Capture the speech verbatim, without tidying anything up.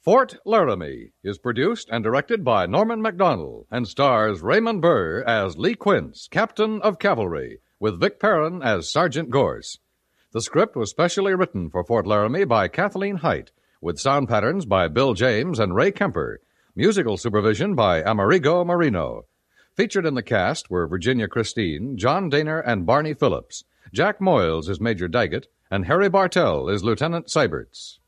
Fort Laramie is produced and directed by Norman Macdonnell and stars Raymond Burr as Lee Quince, Captain of Cavalry, with Vic Perrin as Sergeant Gorse. The script was specially written for Fort Laramie by Kathleen Height, with sound patterns by Bill James and Ray Kemper, musical supervision by Amerigo Marino. Featured in the cast were Virginia Christine, John Daner, and Barney Phillips. Jack Moyles is Major Daggett, and Harry Bartell is Lieutenant Seiberts.